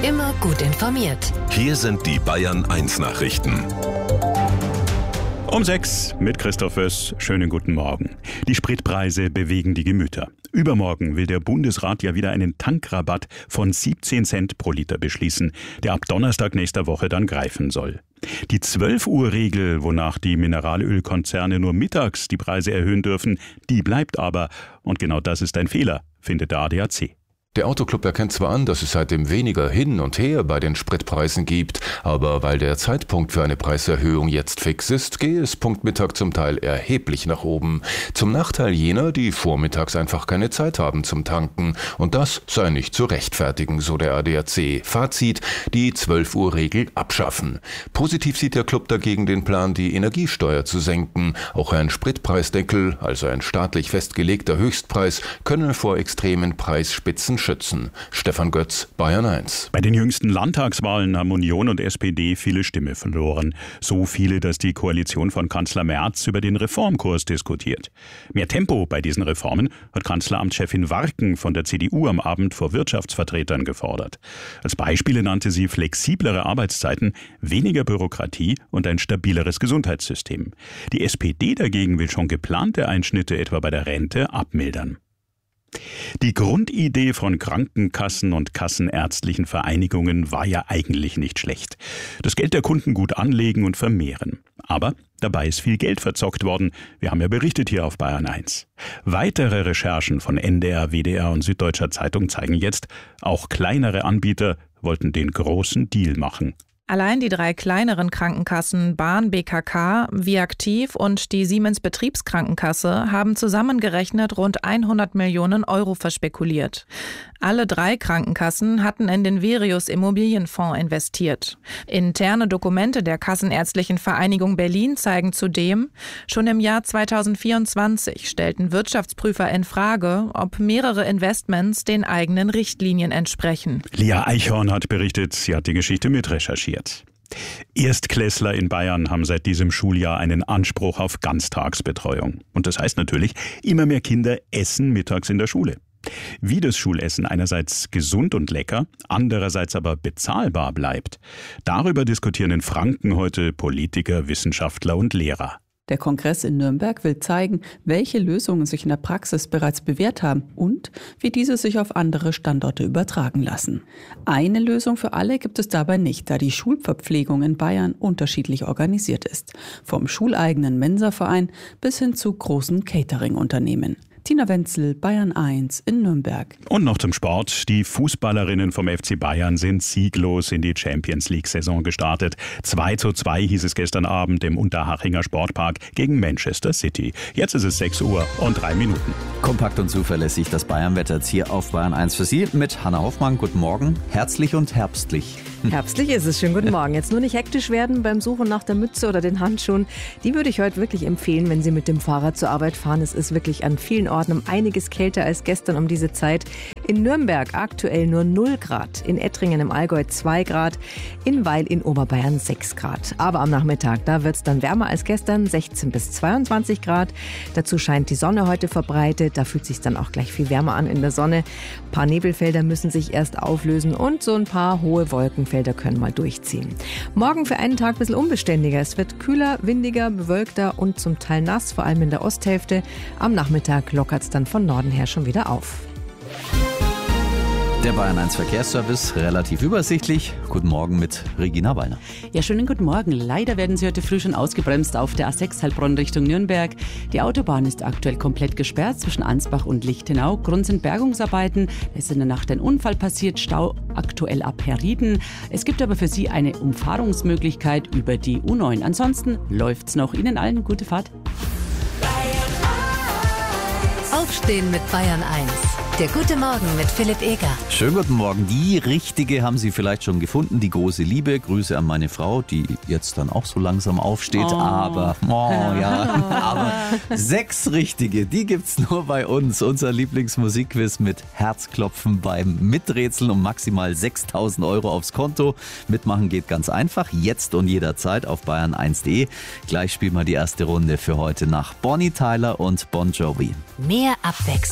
Immer gut informiert. Hier sind die Bayern 1 Nachrichten. Um 6 mit Christoph Wöss. Schönen guten Morgen. Die Spritpreise bewegen die Gemüter. Übermorgen will der Bundesrat ja wieder einen Tankrabatt von 17 Cent pro Liter beschließen, der ab Donnerstag nächster Woche dann greifen soll. Die 12-Uhr-Regel, wonach die Mineralölkonzerne nur mittags die Preise erhöhen dürfen, die bleibt aber. Und genau das ist ein Fehler, findet der ADAC. Der Autoclub erkennt zwar an, dass es seitdem weniger Hin und Her bei den Spritpreisen gibt, aber weil der Zeitpunkt für eine Preiserhöhung jetzt fix ist, gehe es Punkt Mittag zum Teil erheblich nach oben. Zum Nachteil jener, die vormittags einfach keine Zeit haben zum Tanken. Und das sei nicht zu rechtfertigen, so der ADAC. Fazit: die 12-Uhr-Regel abschaffen. Positiv sieht der Club dagegen den Plan, die Energiesteuer zu senken. Auch ein Spritpreisdeckel, also ein staatlich festgelegter Höchstpreis, könne vor extremen Preisspitzen schützen. Stefan Götz, Bayern 1. Bei den jüngsten Landtagswahlen haben Union und SPD viele Stimmen verloren. So viele, dass die Koalition von Kanzler Merz über den Reformkurs diskutiert. Mehr Tempo bei diesen Reformen hat Kanzleramtschefin Warken von der CDU am Abend vor Wirtschaftsvertretern gefordert. Als Beispiele nannte sie flexiblere Arbeitszeiten, weniger Bürokratie und ein stabileres Gesundheitssystem. Die SPD dagegen will schon geplante Einschnitte etwa bei der Rente abmildern. Die Grundidee von Krankenkassen und kassenärztlichen Vereinigungen war ja eigentlich nicht schlecht. Das Geld der Kunden gut anlegen und vermehren. Aber dabei ist viel Geld verzockt worden. Wir haben ja berichtet hier auf Bayern 1. Weitere Recherchen von NDR, WDR und Süddeutscher Zeitung zeigen jetzt, auch kleinere Anbieter wollten den großen Deal machen. Allein die 3 kleineren Krankenkassen Bahn, BKK, Viaktiv und die Siemens Betriebskrankenkasse haben zusammengerechnet rund 100 Millionen Euro verspekuliert. Alle 3 Krankenkassen hatten in den Virius Immobilienfonds investiert. Interne Dokumente der Kassenärztlichen Vereinigung Berlin zeigen zudem, schon im Jahr 2024 stellten Wirtschaftsprüfer in Frage, ob mehrere Investments den eigenen Richtlinien entsprechen. Lia Eichhorn hat berichtet, sie hat die Geschichte mitrecherchiert. Erstklässler in Bayern haben seit diesem Schuljahr einen Anspruch auf Ganztagsbetreuung. Und das heißt natürlich, immer mehr Kinder essen mittags in der Schule. Wie das Schulessen einerseits gesund und lecker, andererseits aber bezahlbar bleibt, darüber diskutieren in Franken heute Politiker, Wissenschaftler und Lehrer. Der Kongress in Nürnberg will zeigen, welche Lösungen sich in der Praxis bereits bewährt haben und wie diese sich auf andere Standorte übertragen lassen. Eine Lösung für alle gibt es dabei nicht, da die Schulverpflegung in Bayern unterschiedlich organisiert ist. Vom schuleigenen Mensaverein bis hin zu großen Catering-Unternehmen. Tina Wenzel, Bayern 1 in Nürnberg. Und noch zum Sport. Die Fußballerinnen vom FC Bayern sind sieglos in die Champions-League-Saison gestartet. 2:2 hieß es gestern Abend im Unterhachinger Sportpark gegen Manchester City. Jetzt ist es 6 Uhr und 3 Minuten. Kompakt und zuverlässig das Bayernwetter jetzt hier auf Bayern 1 für Sie mit Hanna Hoffmann. Guten Morgen. Herzlich und herbstlich. Herbstlich ist es. Schönen guten Morgen. Jetzt nur nicht hektisch werden beim Suchen nach der Mütze oder den Handschuhen. Die würde ich heute wirklich empfehlen, wenn Sie mit dem Fahrrad zur Arbeit fahren. Es ist wirklich an vielen Orten um einiges kälter als gestern um diese Zeit. In Nürnberg aktuell nur 0 Grad, in Ettringen im Allgäu 2 Grad, in Weil in Oberbayern 6 Grad. Aber am Nachmittag, da wird es dann wärmer als gestern, 16 bis 22 Grad. Dazu scheint die Sonne heute verbreitet, da fühlt es sich dann auch gleich viel wärmer an in der Sonne. Ein paar Nebelfelder müssen sich erst auflösen und so ein paar hohe Wolkenfelder können mal durchziehen. Morgen für einen Tag ein bisschen unbeständiger. Es wird kühler, windiger, bewölkter und zum Teil nass, vor allem in der Osthälfte. Am Nachmittag lockert es dann von Norden her schon wieder auf. Der Bayern 1 Verkehrsservice, relativ übersichtlich. Guten Morgen mit Regina Wallner. Ja, schönen guten Morgen. Leider werden Sie heute früh schon ausgebremst auf der A6 Heilbronn Richtung Nürnberg. Die Autobahn ist aktuell komplett gesperrt zwischen Ansbach und Lichtenau. Grund sind Bergungsarbeiten. Es ist in der Nacht ein Unfall passiert. Stau aktuell ab Herrieden. Es gibt aber für Sie eine Umfahrungsmöglichkeit über die U9. Ansonsten läuft's noch. Ihnen allen gute Fahrt. Aufstehen mit Bayern 1. Der gute Morgen mit Philipp Eger. Schönen guten Morgen. Die richtige haben Sie vielleicht schon gefunden, die große Liebe. Grüße an meine Frau, die jetzt dann auch so langsam aufsteht. Aber 6 richtige, die gibt's nur bei uns. Unser Lieblingsmusikquiz mit Herzklopfen beim Miträtseln und maximal 6.000 Euro aufs Konto. Mitmachen geht ganz einfach, jetzt und jederzeit auf bayern1.de. Gleich spielen wir die erste Runde für heute nach Bonnie Tyler und Bon Jovi. Mehr Abwechslung.